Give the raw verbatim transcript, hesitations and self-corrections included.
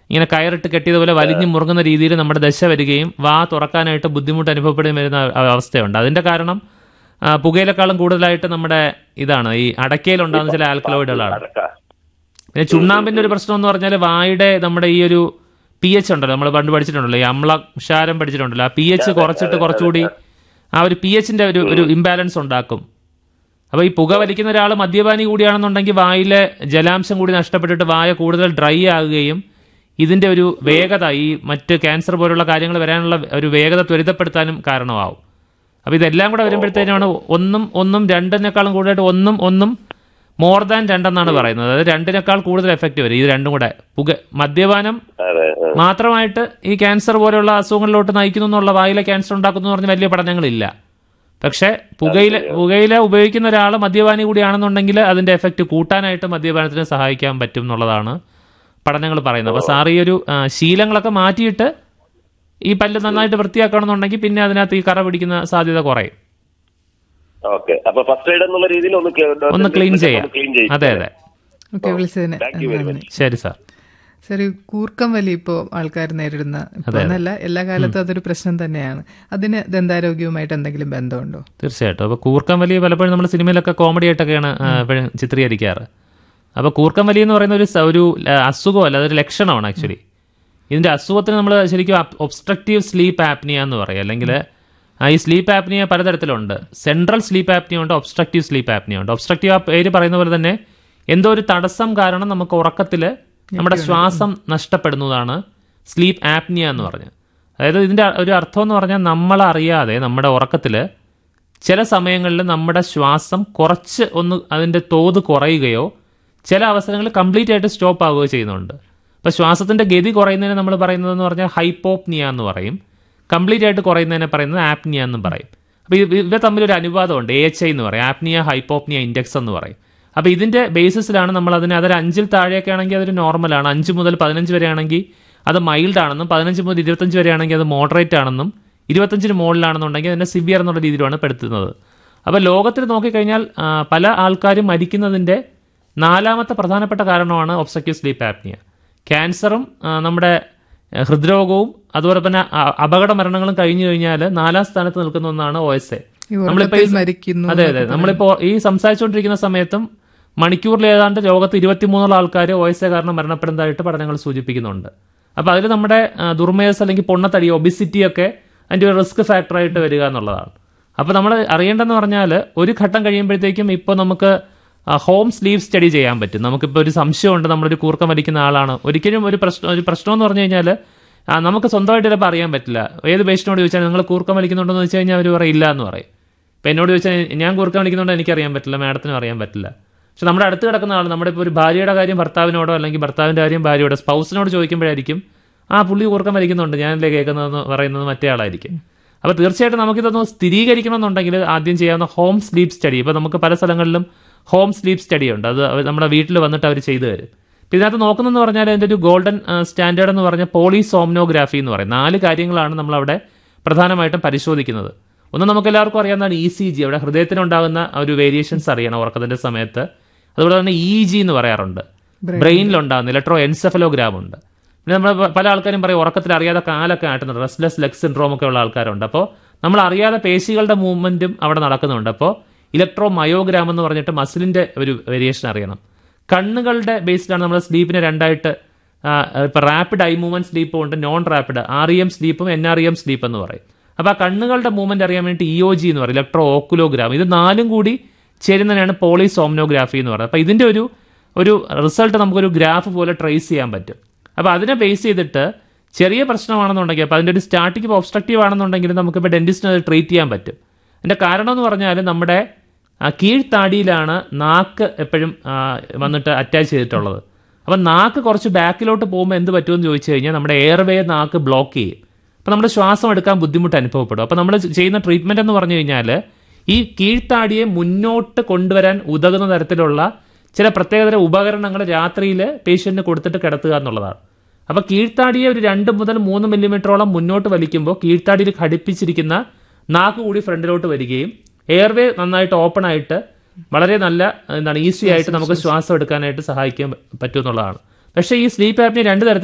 ഇങ്ങനെ കയറിട്ട് കെട്ടിയതുപോലെ വലിഞ്ഞു മുറുകുന്ന രീതിയിൽ നമ്മുടെ ദശ വരികയും വാ തുറക്കാനായിട്ട് ബുദ്ധിമുട്ട് അനുഭവപ്പെടുകയും വരുന്ന അവസ്ഥയുണ്ട്. അതിന്റെ കാരണം പുകയിലെക്കാളും കൂടുതലായിട്ട് നമ്മുടെ ഇതാണ് ഈ അടക്കയിലുണ്ടാകുന്ന ചില ആൽക്കലോയിഡുകളാണ്. പിന്നെ ചുണ്ണാമ്പിന്റെ ഒരു പ്രശ്നം എന്ന് പറഞ്ഞാൽ വായുടെ നമ്മുടെ ഈ ഒരു പി എച്ച് ഉണ്ടല്ലോ, നമ്മൾ പണ്ട് പഠിച്ചിട്ടുണ്ടല്ലോ, ഈ അമ്ലക്ഷാരം പഠിച്ചിട്ടുണ്ടല്ലോ, ആ പി എച്ച് കുറച്ചിട്ട് കുറച്ചുകൂടി ആ ഒരു പി എച്ചിന്റെ ഒരു ഒരു ഇംബാലൻസ് ഉണ്ടാക്കും. അപ്പൊ ഈ പുക വലിക്കുന്ന ഒരാൾ മദ്യപാനി കൂടിയാണെന്നുണ്ടെങ്കിൽ വായിലെ ജലാംശം കൂടി നഷ്ടപ്പെട്ടിട്ട് വായ കൂടുതൽ ഡ്രൈ ആകുകയും ഇതിന്റെ ഒരു വേഗത ഈ മറ്റ് ക്യാൻസർ പോലുള്ള കാര്യങ്ങൾ വരാനുള്ള ഒരു വേഗത ത്വരിതപ്പെടുത്താനും കാരണമാവും. അപ്പൊ ഇതെല്ലാം കൂടെ വരുമ്പോഴത്തേനാണ് ഒന്നും ഒന്നും രണ്ടിനേക്കാളും കൂടുതലായിട്ട് ഒന്നും ഒന്നും മോർ ദാൻ രണ്ടെന്നാണ് പറയുന്നത്. അതായത് രണ്ടിനേക്കാൾ കൂടുതൽ എഫക്റ്റ് വരും ഇത് രണ്ടും കൂടെ. പുക മദ്യപാനം മാത്രമായിട്ട് ഈ ക്യാൻസർ പോലെയുള്ള അസുഖങ്ങളിലോട്ട് നയിക്കുന്നു എന്നുള്ള, വായിലെ ക്യാൻസർ ഉണ്ടാക്കുന്നു എന്ന് പറഞ്ഞ വലിയ പഠനങ്ങളില്ല. പക്ഷെ പുകയില പുകയില ഉപയോഗിക്കുന്ന ഒരാൾ മദ്യപാനി കൂടിയാണെന്നുണ്ടെങ്കിൽ അതിന്റെ എഫക്റ്റ് കൂട്ടാനായിട്ട് മദ്യപാനത്തിന് സഹായിക്കാൻ പറ്റും എന്നുള്ളതാണ് പഠനങ്ങൾ പറയുന്നത്. അപ്പൊ സാർ ഈ ഒരു ശീലങ്ങളൊക്കെ മാറ്റിയിട്ട് ഈ പല്ല് നന്നായിട്ട് വൃത്തിയാക്കണമെന്നുണ്ടെങ്കിൽ പിന്നെ അതിനകത്ത് ഈ കറ പിടിക്കുന്ന സാധ്യത കുറയും. ഒന്ന് ക്ലീൻ ചെയ്യാം. അതെ അതെ. ശരി സാർ. സാർ, ഈ കൂർക്കം വലി ഇപ്പോൾ ആൾക്കാർ നേരിടുന്ന എന്നല്ല, എല്ലാ കാലത്തും അതൊരു പ്രശ്നം തന്നെയാണ്. അതിന് ദന്താരോഗ്യവുമായിട്ട് എന്തെങ്കിലും ബന്ധമുണ്ടോ? തീർച്ചയായിട്ടും. അപ്പോൾ കൂർക്കം വലി പലപ്പോഴും നമ്മൾ സിനിമയിലൊക്കെ കോമഡി ആയിട്ടൊക്കെയാണ് എപ്പോഴും ചിത്രീകരിക്കാറ്. അപ്പോൾ കൂർക്കം വലി എന്ന് പറയുന്ന ഒരു ഒരു അസുഖമല്ല, അതൊരു ലക്ഷണമാണ് ആക്ച്വലി. ഇതിന്റെ അസുഖത്തിന് നമ്മൾ ശരിക്കും ഒബ്സ്ട്രക്റ്റീവ് സ്ലീപ്പ് ആപ്നിയ എന്ന് പറയും. അല്ലെങ്കിൽ ഈ sleep apnea പലതരത്തിലുണ്ട്. Central sleep apnea ഉണ്ട്, ഒബ്സ്ട്രക്റ്റീവ് സ്ലീപ്പ് ആപ്നിയ ഉണ്ട്. ഒബ്സ്ട്രക്റ്റീവ് ആ പേര് പറയുന്ന പോലെ തന്നെ എന്തോ ഒരു തടസ്സം കാരണം നമുക്ക് ഉറക്കത്തിൽ നമ്മുടെ ശ്വാസം നഷ്ടപ്പെടുന്നതാണ് സ്ലീപ്പ് ആപ്നിയ എന്ന് പറഞ്ഞത്. അതായത് ഇതിന്റെ ഒരു അർത്ഥം എന്ന് പറഞ്ഞാൽ നമ്മളറിയാതെ നമ്മുടെ ഉറക്കത്തിൽ ചില സമയങ്ങളിൽ നമ്മുടെ ശ്വാസം കുറച്ച് ഒന്ന് അതിന്റെ തോത് കുറയുകയോ ചില അവസരങ്ങളിൽ കംപ്ലീറ്റ് ആയിട്ട് സ്റ്റോപ്പ് ആവുകയോ ചെയ്യുന്നുണ്ട്. അപ്പോൾ ശ്വാസത്തിന്റെ ഗതി കുറയുന്നതിന് നമ്മൾ പറയുന്നതെന്ന് പറഞ്ഞാൽ ഹൈപ്പോപ്നിയ എന്ന് പറയും. കംപ്ലീറ്റ് ആയിട്ട് കുറയുന്നതിനെ പറയുന്നത് ആപ്നിയ എന്നും പറയും. അപ്പോൾ ഇവ തമ്മിലൊരു അനുപാതമുണ്ട്, എ എച്ച് ഐ എന്ന് പറയും, ആപ്നിയ ഹൈപ്പോപ്നിയ ഇൻഡെക്സ് എന്ന് പറയും. അപ്പോൾ ഇതിന്റെ ബേസിസിലാണ് നമ്മൾ അതിന് അതൊരു അഞ്ചിൽ താഴെയൊക്കെ ആണെങ്കിൽ അതൊരു നോർമലാണ്, അഞ്ച് മുതൽ പതിനഞ്ച് വരെ ആണെങ്കിൽ അത് മൈൽഡ് ആണെന്നും, പതിനഞ്ച് മുതൽ ഇരുപത്തഞ്ച് വരെ ആണെങ്കിൽ അത് മോഡറേറ്റ് ആണെന്നും, ഇരുപത്തഞ്ചിന് മുകളിലാണെന്നുണ്ടെങ്കിൽ അതിനെ സിവിയർ എന്നുള്ള രീതിയിലാണ് പെടുത്തുന്നത്. അപ്പോൾ ലോകത്തിൽ നോക്കിക്കഴിഞ്ഞാൽ പല ആൾക്കാരും മരിക്കുന്നതിന്റെ നാലാമത്തെ പ്രധാനപ്പെട്ട കാരണമാണ് ഒബ്സ്ട്രക്റ്റീവ് സ്ലീപ്പ് ആപ്നിയ. ക്യാൻസറും നമ്മുടെ ഹൃദ്രോഗവും അതുപോലെ തന്നെ അപകട മരണങ്ങളും കഴിഞ്ഞു കഴിഞ്ഞാൽ നാലാം സ്ഥാനത്ത് നിൽക്കുന്ന ഒന്നാണ് ഒ എസ് എ. നമ്മളിപ്പോ അതെ അതെ നമ്മളിപ്പോ ഈ സംസാരിച്ചുകൊണ്ടിരിക്കുന്ന സമയത്തും മണിക്കൂറിൽ ഏതാണ്ട് ലോകത്ത് ഇരുപത്തിമൂന്നോളം ആൾക്കാർ ഒ എസ് എ കാരണം മരണപ്പെടുന്നതായിട്ട് പഠനങ്ങൾ സൂചിപ്പിക്കുന്നുണ്ട്. അപ്പൊ അതിൽ നമ്മുടെ ദുർമേധസ് അല്ലെങ്കിൽ പൊണ്ണത്തടി, ഒബിസിറ്റി ഒക്കെ അതിന്റെ ഒരു റിസ്ക് ഫാക്ടറായിട്ട് വരിക എന്നുള്ളതാണ്. അപ്പൊ നമ്മൾ അറിയേണ്ടതെന്ന് പറഞ്ഞാൽ ഒരു ഘട്ടം കഴിയുമ്പോഴത്തേക്കും ഇപ്പോൾ നമുക്ക് ഹോം സ്ലീപ്പ് സ്റ്റഡി ചെയ്യാൻ പറ്റും. നമുക്കിപ്പോൾ ഒരു സംശയമുണ്ട്, നമ്മളൊരു കൂർക്കം വലിക്കുന്ന ആളാണ്. ഒരിക്കലും ഒരു പ്രശ്നം ഒരു പ്രശ്നം എന്ന് പറഞ്ഞു കഴിഞ്ഞാൽ നമുക്ക് സ്വന്തമായിട്ട് ചിലപ്പോൾ അറിയാൻ പറ്റില്ല. ഏത് പേഷ്യനോട് ചോദിച്ചാൽ നിങ്ങൾ കൂർക്കം വലിക്കുന്നുണ്ടോ എന്ന് വെച്ച് കഴിഞ്ഞാൽ അവർ പറയില്ല എന്ന് പറയും. ഇപ്പം എന്നോട് ചോദിച്ചാൽ ഞാൻ കൂർക്കം വലിക്കുന്നുണ്ടോ എനിക്കറിയാൻ പറ്റില്ല, മാഡത്തിനും അറിയാൻ പറ്റില്ല. പക്ഷെ നമ്മുടെ അടുത്ത് കിടക്കുന്ന ആൾ, നമ്മുടെ ഇപ്പോൾ ഒരു ഭാര്യയുടെ കാര്യം ഭർത്താവിനോടോ അല്ലെങ്കിൽ ഭർത്താവിൻ്റെ കാര്യം ഭാര്യയോടോ സ്പൗസിനോട് ചോദിക്കുമ്പോഴായിരിക്കും ആ പുള്ളി കൂർക്കം വലിക്കുന്നുണ്ട് ഞാനല്ലേ കേൾക്കുന്നതെന്ന് പറയുന്നത് മറ്റേ ആളായിരിക്കും. അപ്പോൾ തീർച്ചയായിട്ടും നമുക്കിതൊന്ന് സ്ഥിരീകരിക്കണമെന്നുണ്ടെങ്കിൽ ആദ്യം ചെയ്യാവുന്ന ഹോം സ്ലീപ്പ് സ്റ്റഡി. ഇപ്പോൾ നമുക്ക് പല സ്ഥലങ്ങളിലും ഹോം സ്ലീപ്പ് സ്റ്റഡി ഉണ്ട്. അത് നമ്മുടെ വീട്ടിൽ വന്നിട്ട് അവർ ചെയ്തു തരും. ഇപ്പം ഇതിനകത്ത് നോക്കുന്നതെന്ന് പറഞ്ഞാൽ അതിൻ്റെ ഒരു ഗോൾഡൻ സ്റ്റാൻഡേർഡ് എന്ന് പറഞ്ഞാൽ പോളിസോംനോഗ്രാഫി എന്ന് പറയും. നാല് കാര്യങ്ങളാണ് നമ്മളവിടെ പ്രധാനമായിട്ടും പരിശോധിക്കുന്നത്. ഒന്ന് നമുക്ക് എല്ലാവർക്കും അറിയാവുന്നതാണ് ഇ സി ജി, അവിടെ ഹൃദയത്തിനുണ്ടാകുന്ന ഒരു വേരിയേഷൻസ് അറിയണം ഉറക്കത്തിൻ്റെ സമയത്ത്. അതുപോലെ തന്നെ ഇ ജി എന്ന് പറയാറുണ്ട്, ബ്രെയിനിലുണ്ടാകുന്ന ഇലക്ട്രോ എൻസെഫലോഗ്രാം ഉണ്ട്. പിന്നെ നമ്മൾ പല ആൾക്കാരും പറയും ഉറക്കത്തിൽ അറിയാതെ കാലൊക്കെ ആട്ടുന്നുണ്ട്, റെസ്റ്റ്ലെസ് ലെഗ് സിൻഡ്രോം ഒക്കെ ഉള്ള ആൾക്കാരുണ്ട്. അപ്പോൾ നമ്മൾ അറിയാതെ പേശികളുടെ മൂവ്മെന്റും അവിടെ നടക്കുന്നുണ്ട്. അപ്പോൾ ഇലക്ട്രോ മയോഗ്രാം എന്ന് പറഞ്ഞിട്ട് മസിലിന്റെ ഒരു വേരിയേഷൻ അറിയണം. കണ്ണുകളുടെ ബേസ്ഡാണ് നമ്മൾ സ്ലീപ്പിനെ രണ്ടായിട്ട്, ഇപ്പൊ റാപ്പിഡ് ഐ മൂവ്മെന്റ് സ്ലീപ്പും ഉണ്ട്, non rapid R E M സ്ലീപ്പും N R E M sleep എന്ന് പറയും. അപ്പൊ ആ കണ്ണുകളുടെ മൂവ്മെന്റ് അറിയാൻ വേണ്ടി ഇ ഒ ജി എന്ന് പറയും, ഇലക്ട്രോ ഓക്കുലോഗ്രാം. ഇത് നാലും കൂടി ചേരുന്നതിനാണ് പോളിസോംനോഗ്രാഫി എന്ന് പറയുന്നത്. അപ്പൊ ഇതിന്റെ ഒരു ഒരു റിസൾട്ട് നമുക്കൊരു ഗ്രാഫ് പോലെ ട്രേസ് ചെയ്യാൻ പറ്റും. അപ്പൊ അതിനെ ബേസ് ചെയ്തിട്ട് ചെറിയ പ്രശ്നമാണെന്നുണ്ടെങ്കിൽ, അപ്പൊ അതിന്റെ ഒരു സ്റ്റാർട്ടിങ് ഇപ്പോൾ ഒബ്സ്ട്രക്റ്റീവ് ആണെന്നുണ്ടെങ്കിൽ നമുക്കിപ്പോൾ ഡെന്റിസ്റ്റിന് അത് ട്രീറ്റ് ചെയ്യാൻ പറ്റും. അതിന്റെ കാരണം എന്ന് പറഞ്ഞാൽ നമ്മുടെ കീഴ്ത്താടിയിലാണ് നാക്ക് എപ്പോഴും വന്നിട്ട് അറ്റാച്ച് ചെയ്തിട്ടുള്ളത്. അപ്പം നാക്ക് കുറച്ച് ബാക്കിലോട്ട് പോകുമ്പോൾ എന്ത് പറ്റുമെന്ന് ചോദിച്ചു കഴിഞ്ഞാൽ നമ്മുടെ എയർവേ നാക്ക് ബ്ലോക്ക് ചെയ്യും. അപ്പം നമ്മുടെ ശ്വാസം എടുക്കാൻ ബുദ്ധിമുട്ട് അനുഭവപ്പെടും. അപ്പം നമ്മൾ ചെയ്യുന്ന ട്രീറ്റ്മെന്റ് എന്ന് പറഞ്ഞു കഴിഞ്ഞാൽ ഈ കീഴ്ത്താടിയെ മുന്നോട്ട് കൊണ്ടുവരാൻ ഉതകുന്ന തരത്തിലുള്ള ചില പ്രത്യേകതര ഉപകരണങ്ങൾ രാത്രിയിൽ പേഷ്യന്റിന് കൊടുത്തിട്ട് കിടത്തുക എന്നുള്ളതാണ്. അപ്പം കീഴ്ത്താടിയെ ഒരു രണ്ട് മുതൽ മൂന്ന് മില്ലിമീറ്ററോളം മുന്നോട്ട് വലിക്കുമ്പോൾ കീഴ്ത്താടിയിൽ ഘടിപ്പിച്ചിരിക്കുന്ന നാക്ക് കൂടി ഫ്രണ്ടിലോട്ട് വരികയും എയർവേ നന്നായിട്ട് ഓപ്പൺ ആയിട്ട് വളരെ നല്ല എന്താണ് ഈസി ആയിട്ട് നമുക്ക് ശ്വാസം എടുക്കാനായിട്ട് സഹായിക്കാൻ പറ്റും എന്നുള്ളതാണ്. പക്ഷേ ഈ സ്ലീപ്പ് ആപ്നിയ രണ്ട് തരത്തിൽ